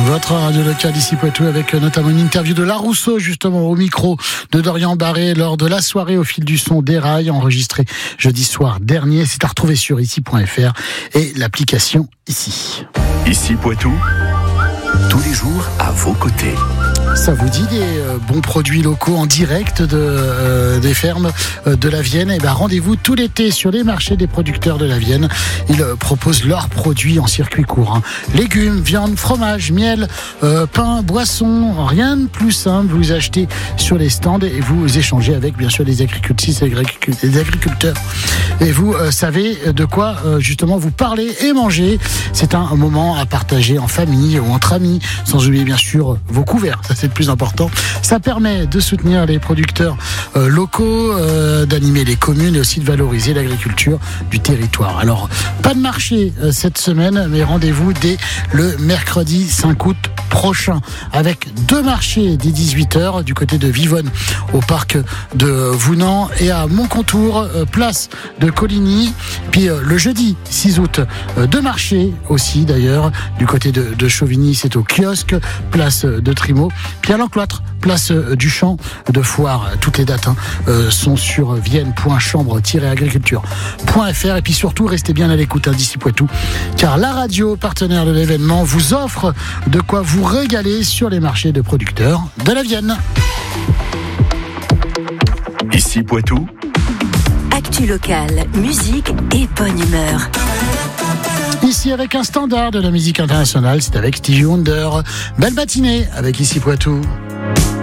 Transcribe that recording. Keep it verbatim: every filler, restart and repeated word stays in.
Votre radio locale ici Poitou avec notamment une interview de La Rousseau justement au micro de Dorian Barré lors de la soirée au fil du son des rails enregistrée jeudi soir dernier. C'est à retrouver sur ici point f r et l'application Ici. Ici Poitou, tous les jours à vos côtés. Ça vous dit des euh, bons produits locaux en direct de, euh, des fermes euh, de la Vienne? Et ben rendez-vous tout l'été sur les marchés des producteurs de la Vienne. Ils euh, proposent leurs produits en circuit court. Hein. Légumes, viande, fromage, miel, euh, pain, boissons, rien de plus simple. Vous achetez sur les stands et vous échangez avec bien sûr les agricultrices et les agriculteurs. Et vous euh, savez de quoi euh, justement vous parler et manger. C'est un moment à partager en famille ou entre amis, sans oublier bien sûr vos couverts. Ça, c'est le plus important. Ça permet de soutenir les producteurs euh, locaux, euh, d'animer les communes et aussi de valoriser l'agriculture du territoire. Alors, pas de marché euh, cette semaine, mais rendez-vous dès le mercredi cinq août prochain avec deux marchés dès dix-huit heures du côté de Vivonne au parc de Vounan et à Montcontour, euh, place de Coligny. Puis euh, le jeudi six août, euh, deux marchés aussi d'ailleurs du côté de, de Chauvigny, c'est au kiosque, place de Trimo. Puis à l'Encloître, place du Champ de Foire. Toutes les dates hein, euh, sont sur vienne point chambre tiret agriculture point f r. Et puis surtout, restez bien à l'écoute hein, d'ici Poitou, car la radio partenaire de l'événement vous offre de quoi vous régaler sur les marchés de producteurs de la Vienne. Ici Poitou, actu locale, musique et bonne humeur. Ici avec un standard de la musique internationale, c'est avec Stevie Wonder. Belle matinée avec Ici Poitou.